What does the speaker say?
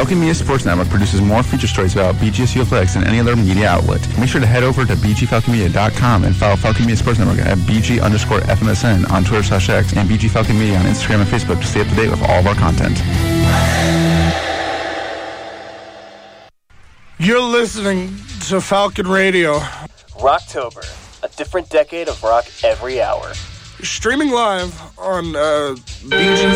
Falcon Media Sports Network produces more feature stories about BGSU athletics than any other media outlet. Make sure to head over to bgfalconmedia.com and follow Falcon Media Sports Network at BG_FMSN on Twitter/X and BG Falcon Media on Instagram and Facebook to stay up to date with all of our content. You're listening to Falcon Radio. Rocktober, a different decade of rock every hour. Streaming live on BG